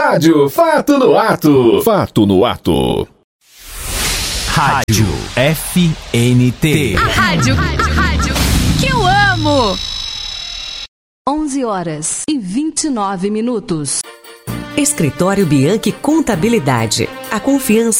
Rádio Fato no Ato. Fato no Ato. Rádio FNT. A rádio que eu amo. 11h29. Escritório Bianchi Contabilidade. A confiança